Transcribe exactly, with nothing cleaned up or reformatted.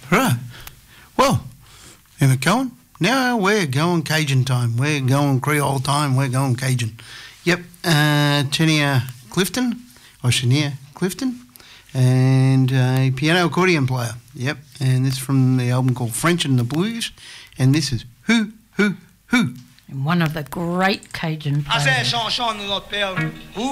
Right. Well, am it going? Now we're going Cajun time. We're going Creole time. We're going Cajun. Yep. Uh, Chenia Clifton, or Chenia Clifton, and a piano accordion player. Yep. And this is from the album called French and the Blues. And this is Who, Who, Who. And one of the great Cajun players.